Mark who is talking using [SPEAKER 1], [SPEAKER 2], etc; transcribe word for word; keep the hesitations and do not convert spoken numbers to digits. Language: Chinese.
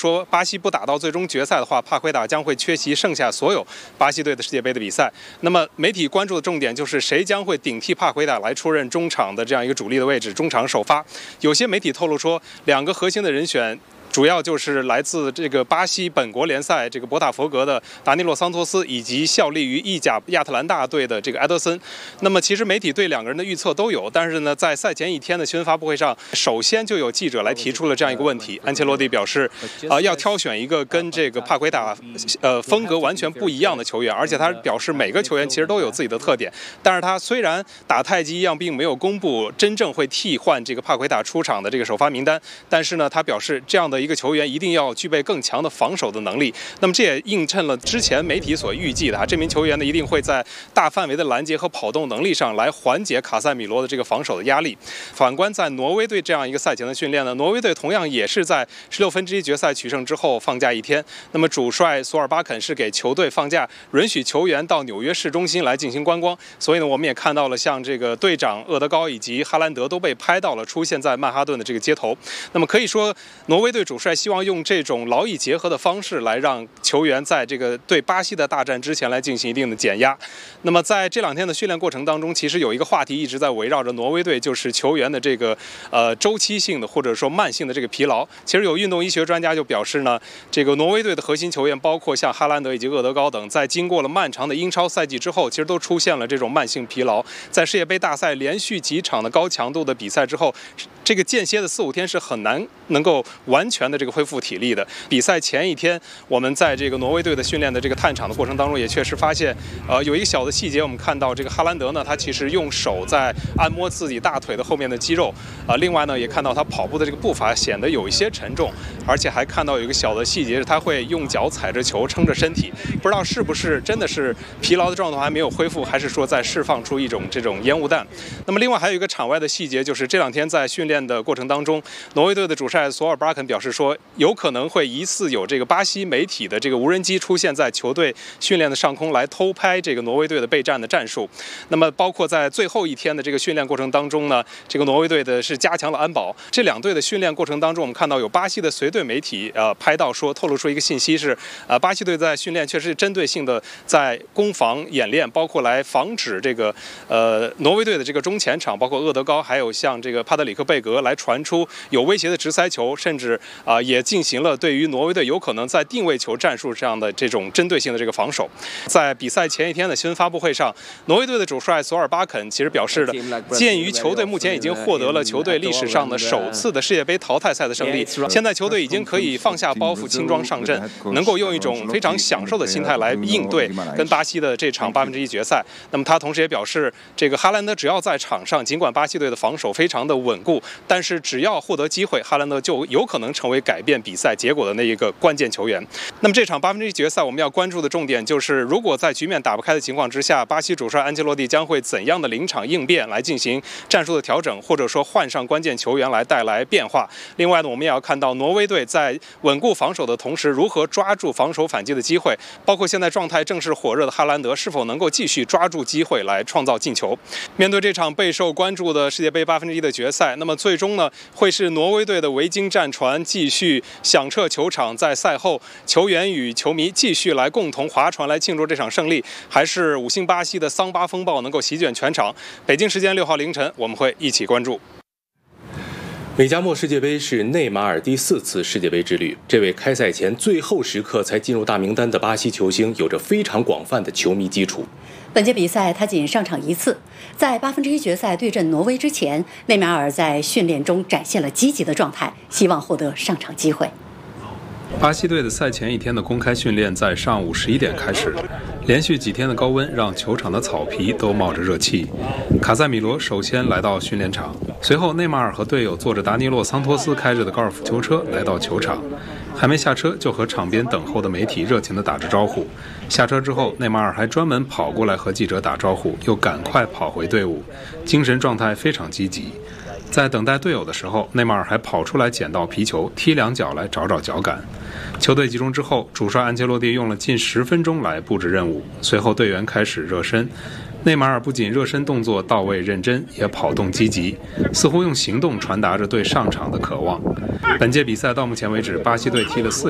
[SPEAKER 1] 说巴西不打到最终决赛的话，帕奎塔将会缺席剩下所有巴西队的世界杯的比赛。那么媒体关注的重点就是谁将会顶替帕奎塔来出任中场的这样一个主力的位置，中场首发。有些媒体透露说，两个核心的人选主要就是来自这个巴西本国联赛这个博塔佛格的达尼洛桑托斯，以及效力于意甲亚特兰大队的这个埃德森。那么其实媒体对两个人的预测都有，但是呢，在赛前一天的新闻发布会上，首先就有记者来提出了这样一个问题。安切洛蒂表示，啊、呃，要挑选一个跟这个帕奎塔呃风格完全不一样的球员，而且他表示每个球员其实都有自己的特点。但是他虽然打太极一样，并没有公布真正会替换这个帕奎塔出场的这个首发名单，但是呢，他表示这样的一个球员一定要具备更强的防守的能力。那么这也映衬了之前媒体所预计的啊，这名球员呢一定会在大范围的拦截和跑动能力上来缓解卡塞米罗的这个防守的压力。反观在挪威队这样一个赛前的训练呢，挪威队同样也是在十六分之一决赛取胜之后放假一天。那么主帅索尔巴肯是给球队放假，允许球员到纽约市中心来进行观光。所以呢，我们也看到了像这个队长厄德高以及哈兰德都被拍到了出现在曼哈顿的这个街头。那么可以说，挪威队主帅希望用这种劳逸结合的方式来让球员在这个对巴西的大战之前来进行一定的减压。那么在这两天的训练过程当中，其实有一个话题一直在围绕着挪威队，就是球员的这个呃周期性的或者说慢性的这个疲劳。其实有运动医学专家就表示呢，这个挪威队的核心球员，包括像哈兰德以及厄德高等，在经过了漫长的英超赛季之后，其实都出现了这种慢性疲劳。在世界杯大赛连续几场的高强度的比赛之后，这个间歇的四五天是很难能够完全的这个恢复体力的。比赛前一天，我们在这个挪威队的训练的这个探场的过程当中，也确实发现，呃，有一个小的细节，我们看到这个哈兰德呢，他其实用手在按摩自己大腿的后面的肌肉，啊、呃，另外呢，也看到他跑步的这个步伐显得有一些沉重，而且还看到有一个小的细节是他会用脚踩着球撑着身体，不知道是不是真的是疲劳的状态还没有恢复，还是说在释放出一种这种烟雾弹。那么另外还有一个场外的细节，就是这两天在训练的过程当中，挪威队的主帅索尔巴肯表示说，有可能会疑似有这个巴西媒体的这个无人机出现在球队训练的上空来偷拍这个挪威队的备战的战术。那么包括在最后一天的这个训练过程当中呢，这个挪威队的是加强了安保。这两队的训练过程当中，我们看到有巴西的随队媒体呃拍到说，透露出一个信息是，呃巴西队在训练确实是针对性的在攻防演练，包括来防止这个呃挪威队的这个中前场，包括厄德高还有像这个帕德里克贝格来传出有威胁的直塞球，甚至啊、呃、也进行了对于挪威队有可能在定位球战术上的这种针对性的这个防守。在比赛前一天的新闻发布会上，挪威队的主帅索尔巴肯其实表示的，鉴于球队目前已经获得了球队历史上的首次的世界杯淘汰赛的胜利，现在球队已经可以放下包袱，轻装上阵，能够用一种非常享受的心态来应对跟巴西的这场八分之一决赛。那么他同时也表示，这个哈兰德只要在场上，尽管巴西队的防守非常的稳固，但是只要获得机会，哈兰德就有可能成为改变比赛结果的那一个关键球员。那么这场八分之一决赛，我们要关注的重点就是，如果在局面打不开的情况之下，巴西主帅安切洛蒂将会怎样的临场应变来进行战术的调整，或者说换上关键球员来带来变化。另外呢，我们也要看到挪威队在稳固防守的同时，如何抓住防守反击的机会，包括现在状态正是火热的哈兰德是否能够继续抓住机会来创造进球。面对这场备受关注的世界杯八分之一的决赛，那么最终呢，会是挪威队的维京战船继续响彻球场，在赛后球员与球迷继续来共同划船来庆祝这场胜利，还是五星巴西的桑巴风暴能够席卷全场？北京时间六号凌晨，我们会一起关注。
[SPEAKER 2] 美加墨世界杯是内马尔第四次世界杯之旅。这位开赛前最后时刻才进入大名单的巴西球星，有着非常广泛的球迷基础。
[SPEAKER 3] 本届比赛他仅上场一次，在八分之一决赛对阵挪威之前，内马尔在训练中展现了积极的状态，希望获得上场机会。
[SPEAKER 1] 巴西队的赛前一天的公开训练在上午十一点开始，连续几天的高温让球场的草皮都冒着热气。卡塞米罗首先来到训练场，随后内马尔和队友坐着达尼洛桑托斯开着的高尔夫球车来到球场，还没下车就和场边等候的媒体热情地打着招呼。下车之后，内马尔还专门跑过来和记者打招呼，又赶快跑回队伍，精神状态非常积极。在等待队友的时候，内马尔还跑出来捡到皮球，踢两脚来找找脚感。球队集中之后，主帅安切洛蒂用了近十分钟来布置任务，随后队员开始热身。内马尔不仅热身动作到位认真，也跑动积极，似乎用行动传达着对上场的渴望。本届比赛到目前为止，巴西队踢了四